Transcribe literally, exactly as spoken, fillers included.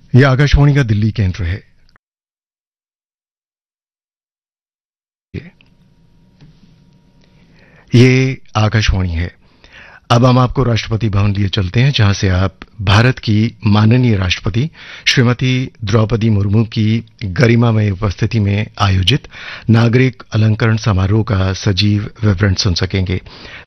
यह आकाशवाणी का दिल्ली केंद्र है। ये आकाशवाणी है। अब हम आपको राष्ट्रपति भवन लिए चलते हैं, जहां से आप भारत की माननीय राष्ट्रपति श्रीमती द्रौपदी मुर्मू की गरिमामय उपस्थिति में आयोजित नागरिक अलंकरण समारोह का सजीव विवरण सुन सकेंगे।